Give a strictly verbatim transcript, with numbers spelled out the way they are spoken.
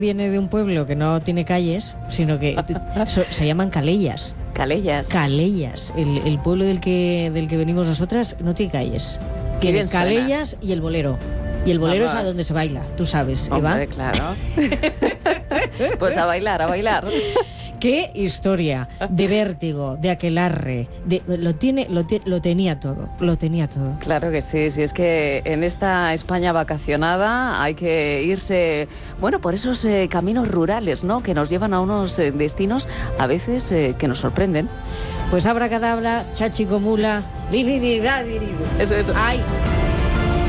viene de un pueblo que no tiene calles, sino que so, se llaman Calellas. Calellas. Calellas. El, el pueblo del que, del que venimos nosotras no tiene calles. Qué Tiene bien Calellas suena. y el bolero. Y el bolero Vamos. es a donde se baila, tú sabes, Hombre, Eva. claro. Pues a bailar, a bailar. Qué historia de vértigo, de aquelarre, de, lo tiene, lo, te, lo tenía todo, lo tenía todo. Claro que sí, sí, es que en esta España vacacionada hay que irse, bueno, por esos eh, caminos rurales, ¿no? Que nos llevan a unos eh, destinos a veces eh, que nos sorprenden. Pues abracadabra, chachicomula, li, li, li, da, di, di. Eso, eso. Ay.